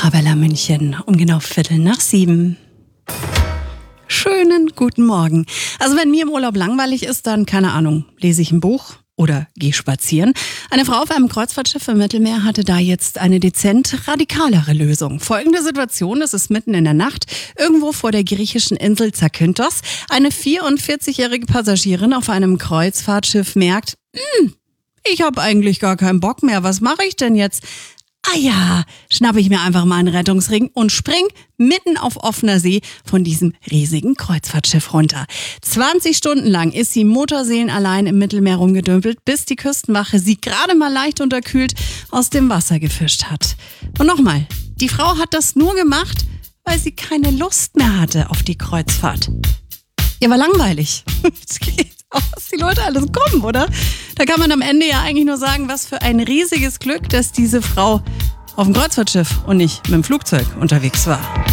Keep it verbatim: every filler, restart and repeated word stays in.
Arabella München um genau Viertel nach sieben. Schönen guten Morgen. Also wenn mir im Urlaub langweilig ist, dann, keine Ahnung, lese ich ein Buch oder gehe spazieren. Eine Frau auf einem Kreuzfahrtschiff im Mittelmeer hatte da jetzt eine dezent radikalere Lösung. Folgende Situation, es ist mitten in der Nacht, irgendwo vor der griechischen Insel Zakynthos. Eine vierundvierzigjährige Passagierin auf einem Kreuzfahrtschiff merkt, hm, ich habe eigentlich gar keinen Bock mehr, was mache ich denn jetzt? Ah ja, schnappe ich mir einfach mal einen Rettungsring und spring mitten auf offener See von diesem riesigen Kreuzfahrtschiff runter. zwanzig Stunden lang ist sie mutterseelenallein im Mittelmeer rumgedümpelt, bis die Küstenwache sie gerade mal leicht unterkühlt aus dem Wasser gefischt hat. Und nochmal, die Frau hat das nur gemacht, weil sie keine Lust mehr hatte auf die Kreuzfahrt. Ja, war langweilig. Es geht auch, was die Leute alles kommen, oder? Da kann man am Ende ja eigentlich nur sagen, was für ein riesiges Glück, dass diese Frau auf dem Kreuzfahrtschiff und nicht mit dem Flugzeug unterwegs war.